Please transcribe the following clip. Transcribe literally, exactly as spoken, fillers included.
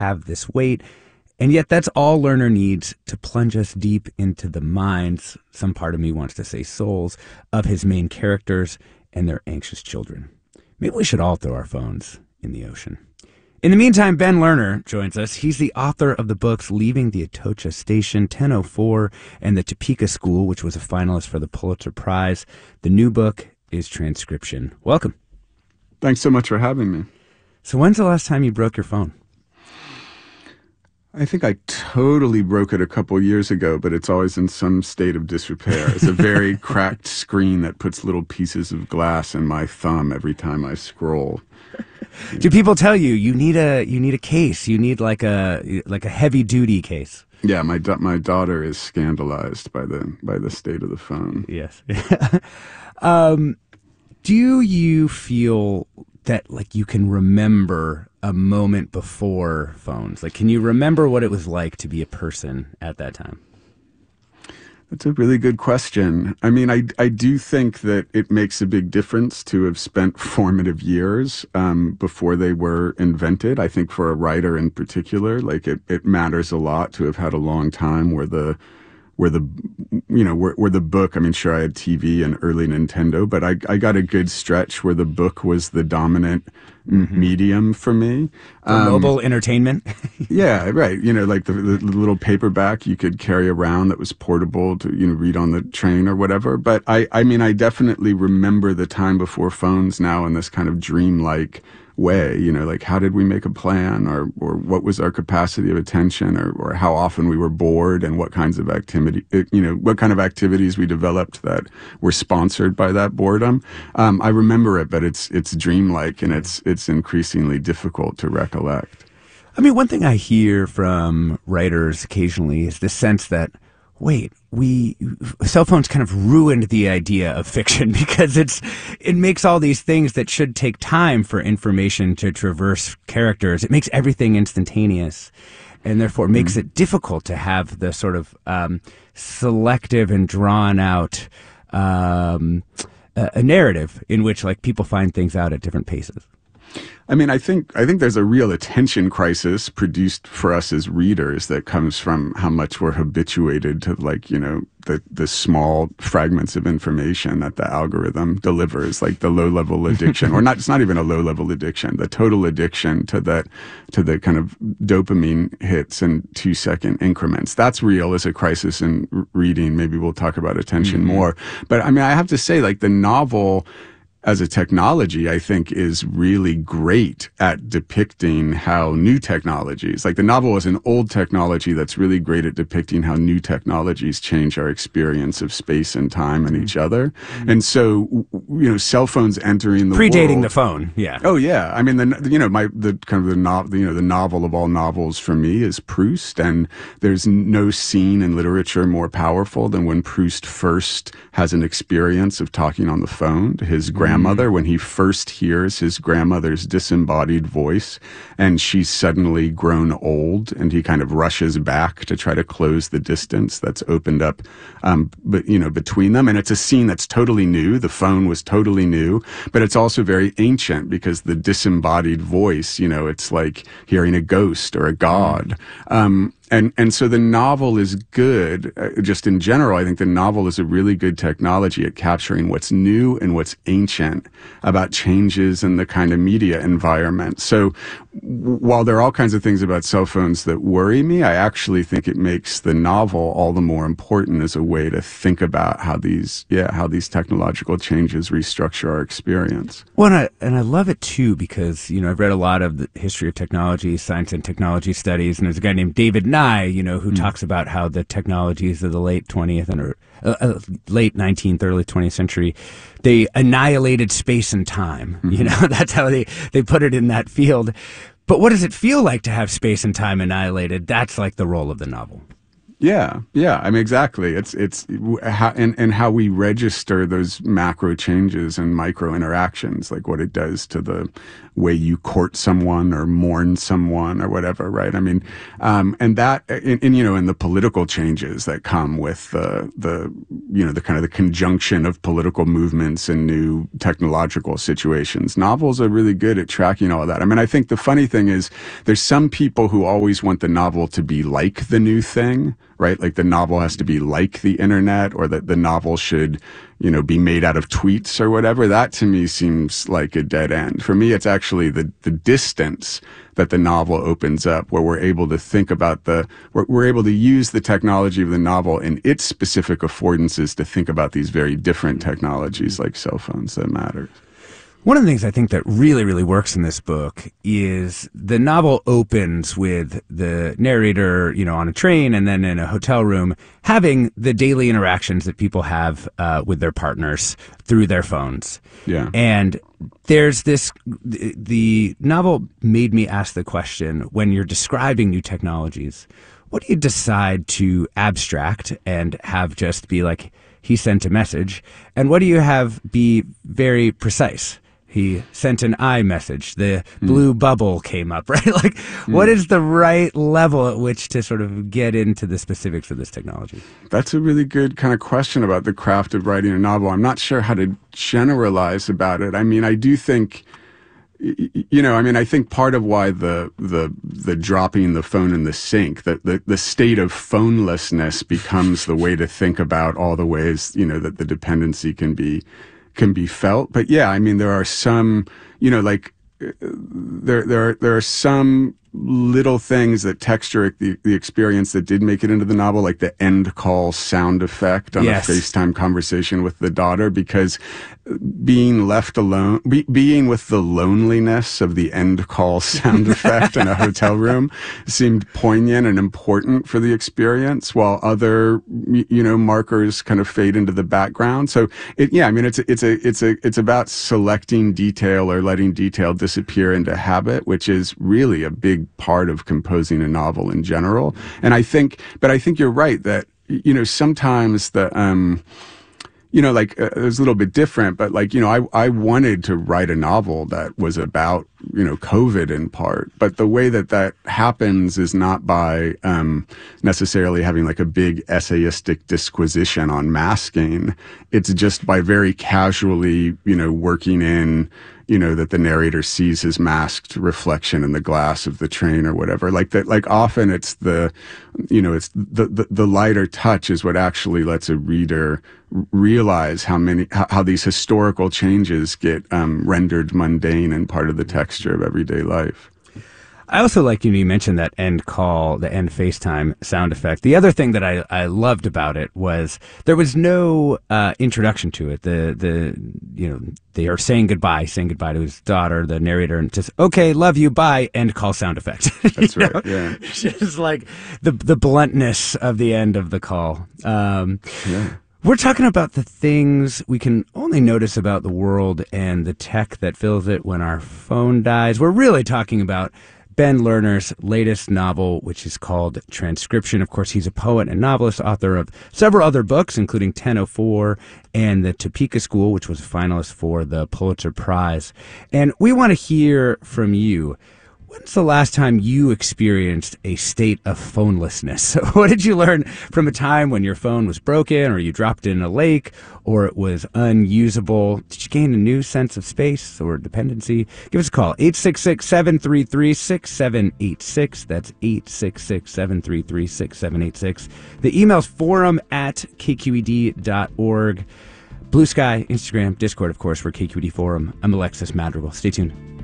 have this weight. And yet that's all Lerner needs to plunge us deep into the minds, some part of me wants to say souls, of his main characters and their anxious children. Maybe we should all throw our phones in the ocean. In the meantime, Ben Lerner joins us. He's the author of the books Leaving the Atocha Station, ten oh four, and The Topeka School, which was a finalist for the Pulitzer Prize. The new book is Transcription. Welcome. Thanks so much for having me. So when's the last time you broke your phone? I think I totally broke it a couple years ago, but it's always in some state of disrepair. It's a very cracked screen that puts little pieces of glass in my thumb every time I scroll. Do people tell you you need a you need a case? You need like a like a heavy duty case? Yeah, my da- my daughter is scandalized by the by the state of the phone. Yes. um, do you feel that like you can remember a moment before phones? Like, can you remember what it was like to be a person at that time? That's a really good question. I mean, I, I do think that it makes a big difference to have spent formative years um, before they were invented. I think for a writer in particular, like it, it matters a lot to have had a long time where the where the, you know, where, where the book, I mean, sure, I had T V and early Nintendo, but I, I got a good stretch where the book was the dominant mm-hmm. medium for me. For um, mobile entertainment? Yeah, right. You know, like the, the little paperback you could carry around that was portable to, you know, read on the train or whatever. But I, I mean, I definitely remember the time before phones now in this kind of dreamlike way, you know, like how did we make a plan, or or what was our capacity of attention, or or how often we were bored, and what kinds of activity, you know, what kind of activities we developed that were sponsored by that boredom. Um, I remember it, but it's it's dreamlike, and it's it's increasingly difficult to recollect. I mean, one thing I hear from writers occasionally is the sense that, wait, we cell phones kind of ruined the idea of fiction because it's it makes all these things that should take time for information to traverse characters. It makes everything instantaneous, and therefore makes mm-hmm. it difficult to have the sort of um, selective and drawn out um, a, a narrative in which like people find things out at different paces. I mean, I think I think there's a real attention crisis produced for us as readers that comes from how much we're habituated to, like, you know, the the small fragments of information that the algorithm delivers, like the low-level addiction, or not. It's not even a low-level addiction. The total addiction to that to the kind of dopamine hits in two-second increments. That's real as a crisis in reading. Maybe we'll talk about attention mm-hmm. more. But I mean, I have to say, like, the novel as a technology, I think, is really great at depicting how new technologies, like the novel is an old technology that's really great at depicting how new technologies change our experience of space and time and each other. Mm-hmm. And so, you know, cell phones entering the predating world, the phone, yeah. Oh yeah, I mean, the you know my the kind of the novel, you know, the novel of all novels for me is Proust, and there's no scene in literature more powerful than when Proust first has an experience of talking on the phone to his grandmother. grandmother when he first hears his grandmother's disembodied voice, and she's suddenly grown old, and he kind of rushes back to try to close the distance that's opened up, um, but you know, between them. And it's a scene that's totally new. The phone was totally new, but it's also very ancient because the disembodied voice, you know, it's like hearing a ghost or a god. Um, And and so the novel is good, uh, just in general. I think the novel is a really good technology at capturing what's new and what's ancient about changes in the kind of media environment. So w- while there are all kinds of things about cell phones that worry me, I actually think it makes the novel all the more important as a way to think about how these, yeah, how these technological changes restructure our experience. Well, and I, and I love it too because, you know, I've read a lot of the history of technology, science and technology studies, and there's a guy named David Nye, you know, who mm. talks about how the technologies of the late twentieth and or, uh, uh, late nineteenth, early twentieth century, they annihilated space and time. Mm-hmm. You know, that's how they, they put it in that field. But what does it feel like to have space and time annihilated? That's like the role of the novel. Yeah, yeah. I mean, exactly. It's it's how and, and how we register those macro changes and micro interactions, like what it does to the way you court someone or mourn someone or whatever, right? I mean, um, and that, and, and you know, and the political changes that come with the the you know the kind of the conjunction of political movements and new technological situations. Novels are really good at tracking all of that. I mean, I think the funny thing is, there's some people who always want the novel to be like the new thing. Right? Like the novel has to be like the internet, or that the novel should, you know, be made out of tweets or whatever. That to me seems like a dead end. For me, it's actually the, the distance that the novel opens up, where we're able to think about the, we're, we're able to use the technology of the novel and its specific affordances to think about these very different technologies like cell phones that matter. One of the things I think that really, really works in this book is the novel opens with the narrator, you know, on a train and then in a hotel room, having the daily interactions that people have uh, with their partners through their phones. Yeah. And there's this, the, the novel made me ask the question, when you're describing new technologies, what do you decide to abstract and have just be like, he sent a message, and what do you have be very precise? He sent an iMessage. The blue mm. bubble came up, right? Like, mm. what is the right level at which to sort of get into the specifics of this technology? That's a really good kind of question about the craft of writing a novel. I'm not sure how to generalize about it. I mean, I do think, you know, I mean, I think part of why the the the dropping the phone in the sink, that the, the state of phonelessness becomes the way to think about all the ways, you know, that the dependency can be can be felt. But yeah, I mean, there are some, you know, like there there are, there are some little things that texture the, the experience that did make it into the novel, like the end call sound effect on yes. a FaceTime conversation with the daughter, because being left alone, be, being with the loneliness of the end call sound effect in a hotel room seemed poignant and important for the experience, while other, you know, markers kind of fade into the background. So it, yeah, I mean, it's a, it's a, it's a, it's about selecting detail or letting detail disappear into habit, which is really a big part of composing a novel in general. And I think, but I think you're right that, you know, sometimes the, um, you know, like, uh, it was a little bit different, but like, you know, I, I wanted to write a novel that was about, you know, COVID in part, but the way that that happens is not by, um, necessarily having like a big essayistic disquisition on masking. It's just by very casually, you know, working in, you know, that the narrator sees his masked reflection in the glass of the train or whatever. Like that, like often it's the, you know, it's the, the, the lighter touch is what actually lets a reader realize how many, how, how these historical changes get um, rendered mundane and part of the texture of everyday life. I also like, you know, you mentioned that end call, the end FaceTime sound effect. The other thing that I, I loved about it was there was no uh, introduction to it. The, the, you know, they are saying goodbye, saying goodbye to his daughter, the narrator, and just, okay, love you, bye, end call sound effect. That's right, know? yeah. Just like the, the bluntness of the end of the call. Um, yeah. We're talking about the things we can only notice about the world and the tech that fills it when our phone dies. We're really talking about Ben Lerner's latest novel, which is called Transcription. Of course, he's a poet and novelist, author of several other books, including ten oh four and The Topeka School, which was a finalist for the Pulitzer Prize. And we want to hear from you. When's the last time you experienced a state of phonelessness? What did you learn from a time when your phone was broken, or you dropped it in a lake, or it was unusable? Did you gain a new sense of space or dependency? Give us a call, eight six six, seven three three, six seven eight six. That's eight six six, seven three three, six seven eight six. The email's forum at k q e d dot org. Blue Sky, Instagram, Discord, of course, for K Q E D Forum. I'm Alexis Madrigal. Stay tuned.